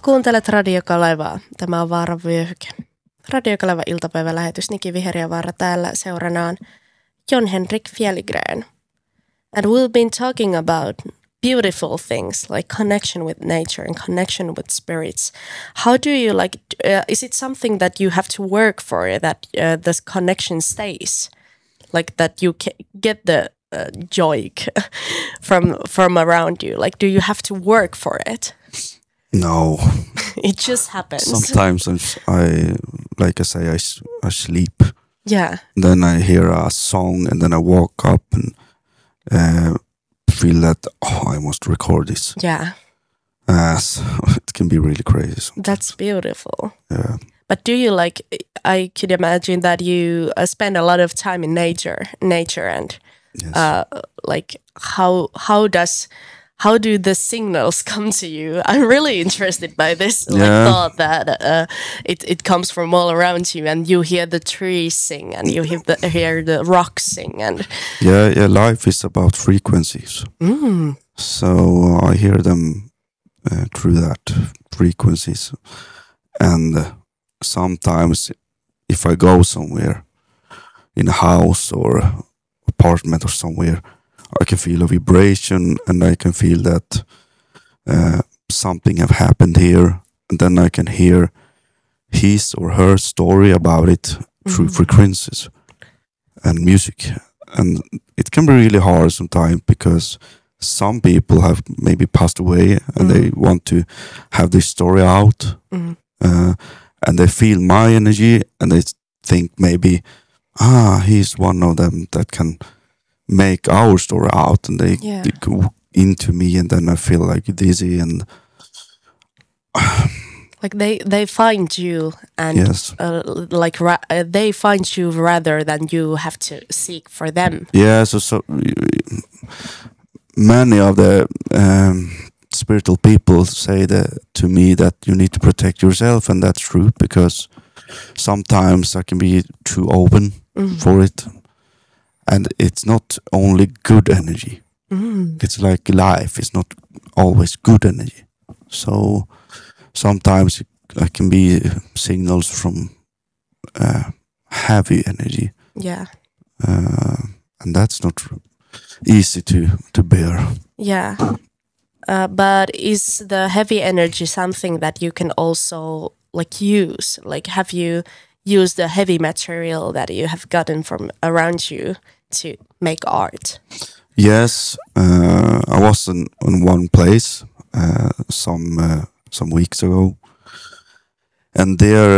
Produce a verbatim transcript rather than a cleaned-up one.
Kuuntelet Radio Kalevaa. Tämä on Vaaran vyöhyke. Radio Kaleva iltapäivälähetys. Niki Viheriävaara täällä seuranaan Jon-Henrik Fjällgren. And we've been talking about beautiful things like connection with nature and connection with spirits. How do you like, uh, is it something that you have to work for that uh, this connection stays? Like that you ca- get the uh, joy from from around you? Like, do you have to work for it? No. It just happens. Sometimes I, like I say, I, I sleep. Yeah. Then I hear a song and then I walk up and uh, feel that, oh, I must record this. Yeah. Uh, so it can be really crazy sometimes. That's beautiful. Yeah. But do you like, I could imagine that you uh, spend a lot of time in nature, nature and Yes. uh, like how, how does, how do the signals come to you? I'm really interested by this like, Yeah. thought that uh, it, it comes from all around you and you hear the trees sing and you hear the, hear the rocks sing. And Yeah, yeah, life is about frequencies. mm, So I hear them uh, through that frequencies. And uh, sometimes if I go somewhere in a house or apartment or somewhere, I can feel a vibration and I can feel that uh, something have happened here, and then I can hear his or her story about it through Mhm. frequencies and music. And it can be really hard sometimes because some people have maybe passed away and they want to have this story out, mm, uh, and they feel my energy and they think maybe, ah, he's one of them that can make our story out, and they, Yeah. they go into me, and then I feel like dizzy and like they, they find you and yes, uh, like ra- uh, they find you rather than you have to seek for them. yeah. So, so many of the um, spiritual people say that to me that you need to protect yourself, and that's true because sometimes I can be too open Mm. for it, and it's not only good energy. Mm. It's like life is not always good energy. So sometimes I can be signals from uh, heavy energy, Yeah. uh, and that's not easy to to bear. Yeah. Uh, but is the heavy energy something that you can also like use? Like, have you used the heavy material that you have gotten from around you to make art? Yes, uh, I was in, in one place uh, some uh, some weeks ago, and there